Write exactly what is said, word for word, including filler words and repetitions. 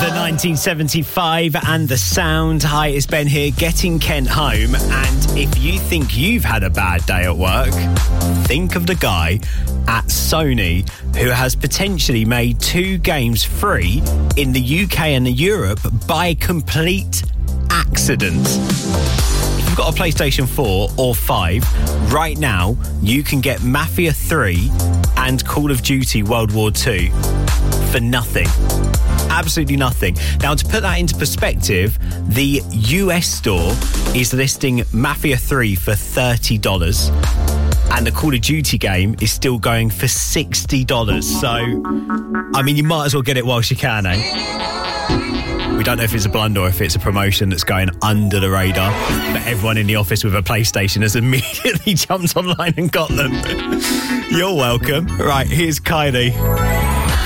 the nineteen seventy-five and the sound. Hi, it's Ben here, getting Kent home. And if you think you've had a bad day at work, think of the guy at Sony who has potentially made two games free in the U K and Europe by complete accident. If you've got a PlayStation four or five, right now you can get Mafia three and Call of Duty World War Two for nothing. Absolutely nothing. Now, to put that into perspective, the U S store is listing Mafia three for thirty dollars. And the Call of Duty game is still going for sixty dollars. So, I mean, you might as well get it whilst you can, eh? We don't know if it's a blunder or if it's a promotion that's going under the radar. But everyone in the office with a PlayStation has immediately jumped online and got them. You're welcome. Right, here's Kylie.